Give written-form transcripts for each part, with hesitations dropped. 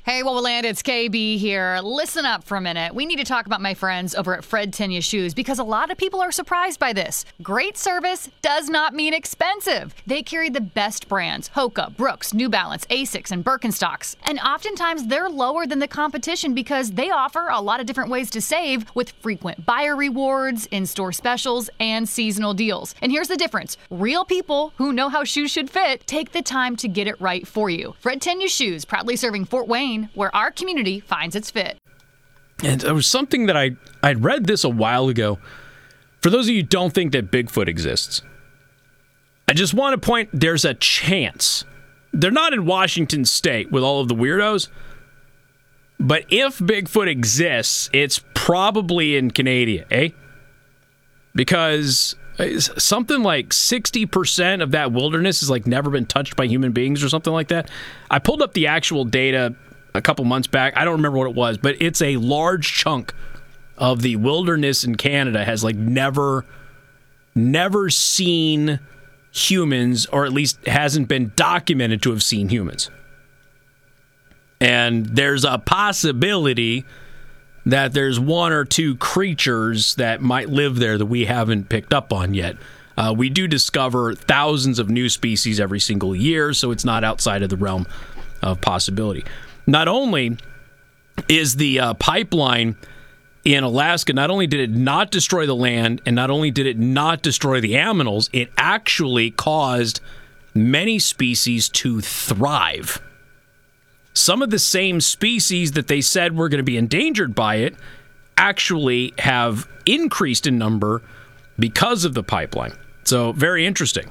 Hey, Wowoland, it's KB here. Listen up for a minute. We need to talk about my friends over at Fred Tenya Shoes because a lot of people are surprised by this. Great service does not mean expensive. They carry the best brands: Hoka, Brooks, New Balance, Asics, and Birkenstocks. And oftentimes they're lower than the competition because they offer a lot of different ways to save with frequent buyer rewards, in-store specials, and seasonal deals. And here's the difference. Real people who know how shoes should fit take the time to get it right for you. Fred Tenya Shoes, proudly serving Fort Wayne, where our community finds its fit. And it was something that I'd read this a while ago. For those of you who don't think that Bigfoot exists, I just want to point, there's a chance. They're not in Washington State with all of the weirdos, but if Bigfoot exists, it's probably in Canada, eh? Because something like 60% of that wilderness has like never been touched by human beings or something like that. I pulled up the actual data a couple months back. I don't remember what it was, but it's a large chunk of the wilderness in Canada has like never seen humans, or at least hasn't been documented to have seen humans. And there's a possibility that there's one or two creatures that might live there that we haven't picked up on yet. We do discover thousands of new species every single year, so it's not outside of the realm of possibility. Not only is the pipeline in Alaska, not only did it not destroy the land, and not only did it not destroy the aminals, it actually caused many species to thrive. Some of the same species that they said were going to be endangered by it actually have increased in number because of the pipeline. So, very interesting.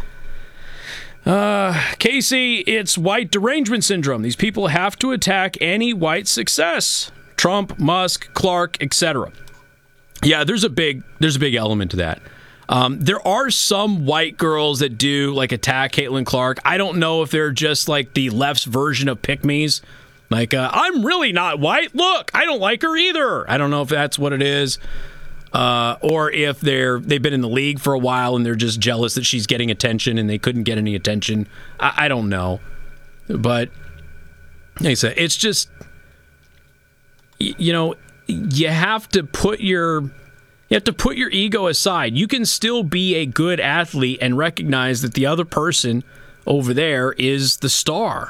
Casey, it's white derangement syndrome. These people have to attack any white success. Trump, Musk, Clark, etc. Yeah, there's a big element to that. There are some white girls that do like attack Caitlin Clark. I don't know if they're just like the left's version of pick-me's. Like, I'm really not white. Look, I don't like her either. I don't know if that's what it is. Or if they've been in the league for a while and they're just jealous that she's getting attention and they couldn't get any attention. I don't know. But like I said, it's just, you know, you have to put your ego aside. You can still be a good athlete and recognize that the other person over there is the star.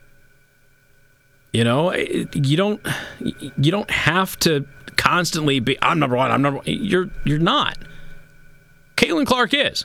You know, you don't have to constantly be, I'm number one, I'm number one. You're not. Caitlin Clark is.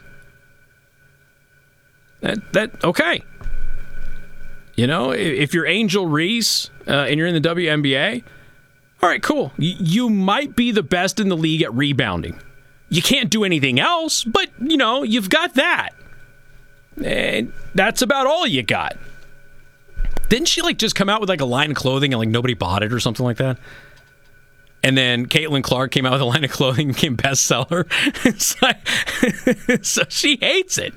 That okay. You know, if you're Angel Reese and you're in the WNBA, all right, cool. You might be the best in the league at rebounding. You can't do anything else, but, you know, you've got that. And that's about all you got. Didn't she, like, just come out with, like, a line of clothing and, like, nobody bought it or something like that? And then Caitlin Clark came out with a line of clothing and became bestseller. It's like, so she hates it.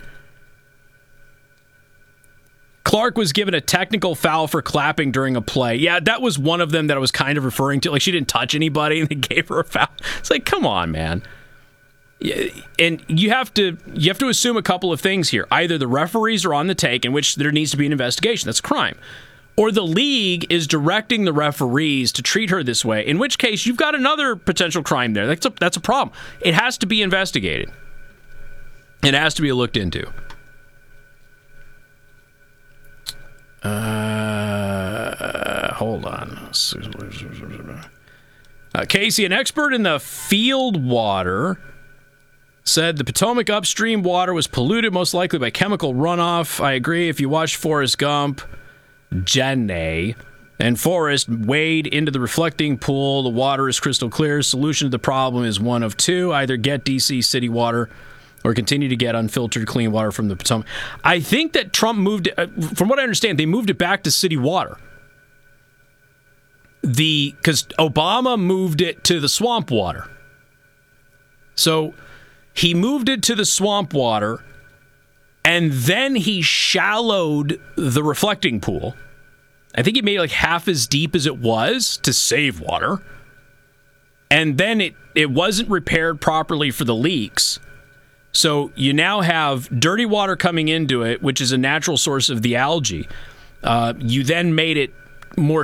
Clark was given a technical foul for clapping during a play. Yeah, that was one of them that I was kind of referring to. Like, she didn't touch anybody and they gave her a foul. It's like, come on, man. And you have to assume a couple of things here. Either the referees are on the take, in which there needs to be an investigation. That's a crime. Or the league is directing the referees to treat her this way, in which case you've got another potential crime there. That's a problem. It has to be investigated. It has to be looked into. Hold on. Casey, an expert in the field water, said the Potomac upstream water was polluted most likely by chemical runoff. I agree. If you watched Forrest Gump, Jenny and Forrest wade into the reflecting pool, the water is crystal clear. Solution to the problem is one of two: either get DC city water or continue to get unfiltered clean water from the Potomac. I think that Trump moved it, from what I understand, they moved it back to city water. Because Obama moved it to the swamp water. So he moved it to the swamp water, and then he shallowed the reflecting pool. I think he made it like half as deep as it was to save water. And then it wasn't repaired properly for the leaks. So you now have dirty water coming into it, which is a natural source of the algae. You then made it more